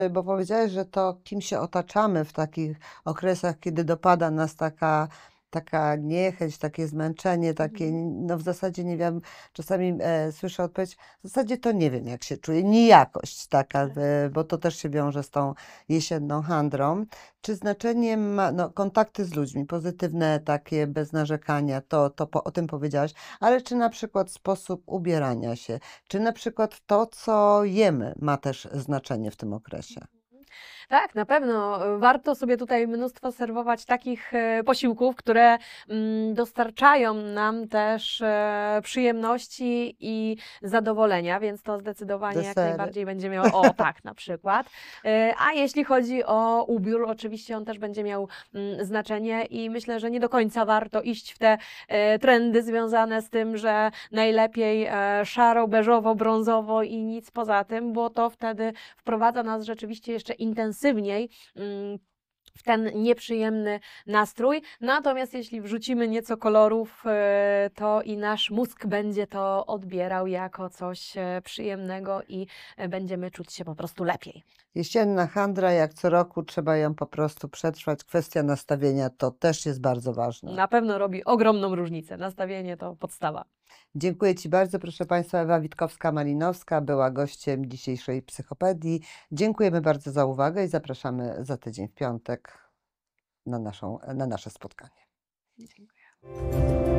Bo powiedziałeś, że to kim się otaczamy w takich okresach, kiedy dopada nas taka niechęć, takie zmęczenie, takie, Mhm. no w zasadzie nie wiem, czasami słyszę odpowiedź, w zasadzie to nie wiem, jak się czuję, nijakość taka, Tak. bo to też się wiąże z tą jesienną handrą. Czy znaczenie ma, no, kontakty z ludźmi, pozytywne takie, bez narzekania, o tym powiedziałaś, ale czy na przykład sposób ubierania się, czy na przykład to, co jemy, ma też znaczenie w tym okresie? Tak, na pewno. Warto sobie tutaj mnóstwo serwować takich posiłków, które dostarczają nam też przyjemności i zadowolenia, więc to zdecydowanie jak Desery. najbardziej będzie miało, o tak, na przykład. A jeśli chodzi o ubiór, oczywiście on też będzie miał znaczenie i myślę, że nie do końca warto iść w te trendy związane z tym, że najlepiej szaro, beżowo, brązowo i nic poza tym, bo to wtedy wprowadza nas rzeczywiście jeszcze intensywniej w ten nieprzyjemny nastrój. Natomiast jeśli wrzucimy nieco kolorów, to i nasz mózg będzie to odbierał jako coś przyjemnego i będziemy czuć się po prostu lepiej. Jesienna handra, jak co roku, trzeba ją po prostu przetrwać. Kwestia nastawienia to też jest bardzo ważna. Na pewno robi ogromną różnicę. Nastawienie to podstawa. Dziękuję Ci bardzo, proszę Państwa. Ewa Witkowska-Malinowska była gościem dzisiejszej Psychopedii. Dziękujemy bardzo za uwagę i zapraszamy za tydzień w piątek na nasze spotkanie. Dziękuję.